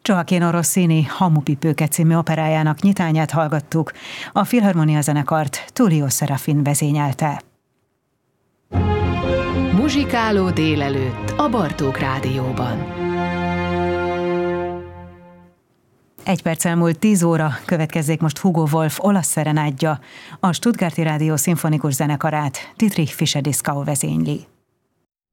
Gioachino Rossini Hamupipőke című operájának nyitányát hallgattuk, a Filharmonia zenekart Tullio Serafin vezényelte. Muzsikáló délelőtt a Bartók Rádióban. 1 perccel múlt 10 óra, következzék most Hugo Wolf olasz szerenádja, a Stuttgarti Rádió szimfonikus zenekarát Dietrich Fischer-Dieskau vezényli.